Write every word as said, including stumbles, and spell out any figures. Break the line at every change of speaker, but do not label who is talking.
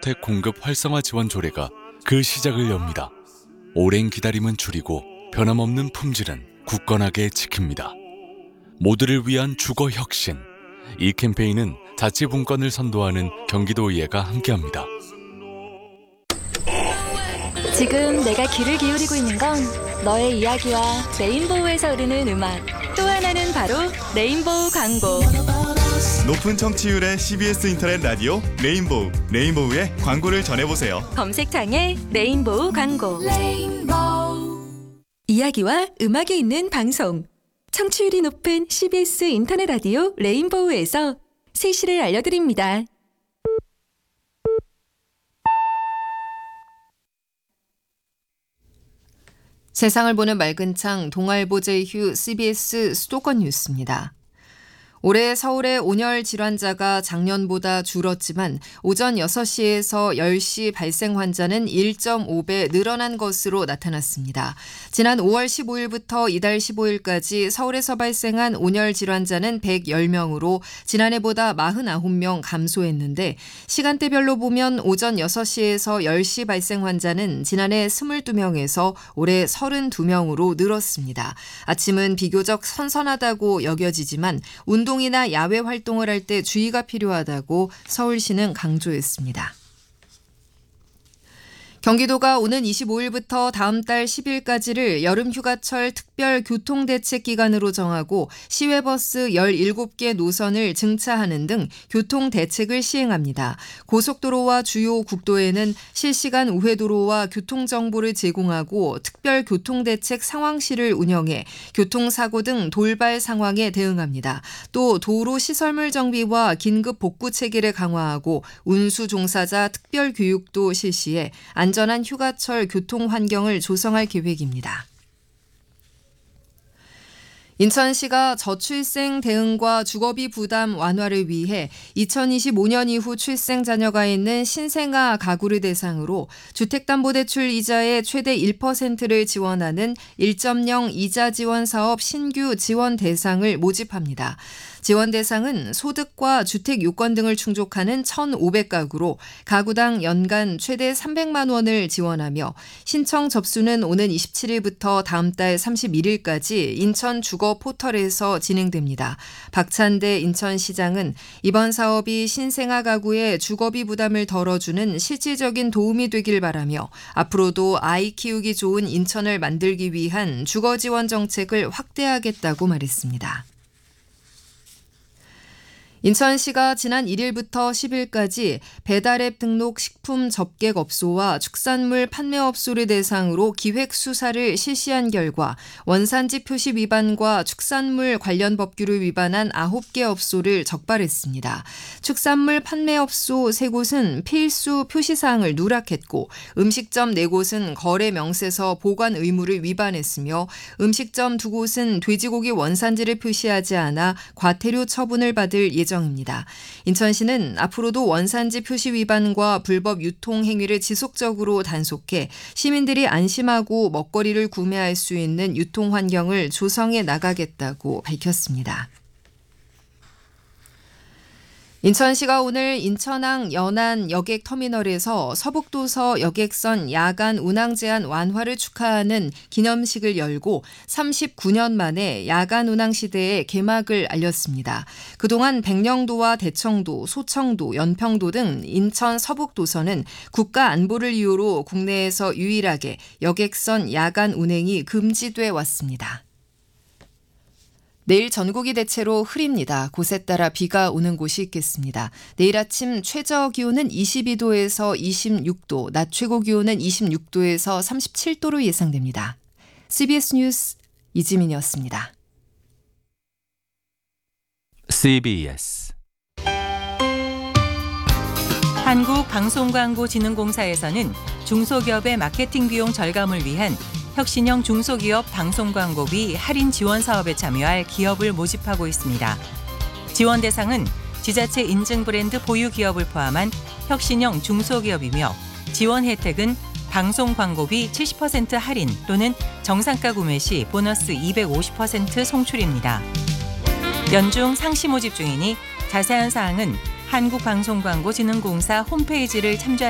주택 공급 활성화 지원 조례가 그 시작을 엽니다. 오랜 기다림은 줄이고 변함없는 품질은 굳건하게 지킵니다. 모두를 위한 주거 혁신. 이 캠페인은 자치분권을 선도하는 경기도의회가 함께합니다.
지금 내가 귀를 기울이고 있는 건 너의 이야기와 레인보우에서 흐르는 음악, 또 하나는 바로 레인보우 광고.
높은 청취율의 씨비에스 인터넷 라디오 레인보우, 레인보우의 광고를 전해보세요.
검색창에 레인보우 광고. 레인보우. 이야기와 음악이 있는 방송. 청취율이 높은 씨비에스 인터넷 라디오 레인보우에서 세시를 알려드립니다.
세상을 보는 맑은 창 동아일보 제휴 씨비에스 수도권 뉴스입니다. 올해 서울의 온열 질환자가 작년보다 줄었지만 오전 여섯 시에서 열 시 발생 환자는 일 점 오 배 늘어난 것으로 나타났습니다. 지난 오월 십오일부터 이달 십오일까지 서울에서 발생한 온열 질환자는 백십 명으로 지난해보다 사십구 명 감소했는데 시간대별로 보면 오전 여섯 시에서 열 시 발생 환자는 지난해 이십이 명에서 올해 삼십이 명으로 늘었습니다. 아침은 비교적 선선하다고 여겨지지만 운동 운동이나 야외 활동을 할 때 주의가 필요하다고 서울시는 강조했습니다. 경기도가 오는 이십오일부터 다음 달 십일까지를 여름휴가철 특별 교통대책기간으로 정하고 시외버스 열일곱 개 노선을 증차하는 등 교통대책을 시행합니다. 고속도로와 주요 국도에는 실시간 우회도로와 교통정보를 제공하고 특별 교통대책 상황실을 운영해 교통사고 등 돌발 상황에 대응합니다. 또 도로 시설물 정비와 긴급 복구 체계를 강화하고 운수 종사자 특별 교육도 실시해 안전한 휴가철 교통 환경을 조성할 계획입니다. 인천시가 저출생 대응과 주거비 부담 완화를 위해 이천이십오년 이후 출생 자녀가 있는 신생아 가구를 대상으로 주택담보대출 이자의 최대 일 퍼센트를 지원하는 일 점 영 이자 지원 사업 신규 지원 대상을 모집합니다. 지원 대상은 소득과 주택 요건 등을 충족하는 천오백 가구로 가구당 연간 최대 삼백만 원을 지원하며 신청 접수는 오는 이십칠일부터 다음 달 삼십일일까지 인천 주거 포털에서 진행됩니다. 박찬대 인천시장은 이번 사업이 신생아 가구의 주거비 부담을 덜어주는 실질적인 도움이 되길 바라며 앞으로도 아이 키우기 좋은 인천을 만들기 위한 주거 지원 정책을 확대하겠다고 말했습니다. 인천시가 지난 일일부터 십일까지 배달앱 등록 식품 접객업소와 축산물 판매업소를 대상으로 기획수사를 실시한 결과 원산지 표시 위반과 축산물 관련 법규를 위반한 아홉 개 업소를 적발했습니다. 축산물 판매업소 세 곳은 필수 표시사항을 누락했고 음식점 네 곳은 거래 명세서 보관 의무를 위반했으며 음식점 두 곳은 돼지고기 원산지를 표시하지 않아 과태료 처분을 받을 예정입니다. 입니다. 인천시는 앞으로도 원산지 표시 위반과 불법 유통 행위를 지속적으로 단속해 시민들이 안심하고 먹거리를 구매할 수 있는 유통 환경을 조성해 나가겠다고 밝혔습니다. 인천시가 오늘 인천항 연안 여객터미널에서 서북도서 여객선 야간 운항 제한 완화를 축하하는 기념식을 열고 삼십구 년 만에 야간 운항 시대의 개막을 알렸습니다. 그동안 백령도와 대청도, 소청도, 연평도 등 인천 서북도서는 국가 안보를 이유로 국내에서 유일하게 여객선 야간 운행이 금지돼 왔습니다. 내일 전국이 대체로 흐립니다. 곳에 따라 비가 오는 곳이 있겠습니다. 내일 아침 최저 기온은 이십이 도에서 이십육 도, 낮 최고 기온은 이십육 도에서 삼십칠 도로 예상됩니다. 씨비에스 뉴스 이지민이었습니다.
씨비에스
한국방송광고진흥공사에서는 중소기업의 마케팅 비용 절감을 위한 혁신형 중소기업 방송광고비 할인 지원 사업에 참여할 기업을 모집하고 있습니다. 지원 대상은 지자체 인증 브랜드 보유 기업을 포함한 혁신형 중소기업이며 지원 혜택은 방송 광고비 칠십 퍼센트 할인 또는 정상가 구매 시 보너스 이백오십 퍼센트 송출입니다. 연중 상시 모집 중이니 자세한 사항은 한국방송광고진흥공사 홈페이지를 참조하시기 바랍니다.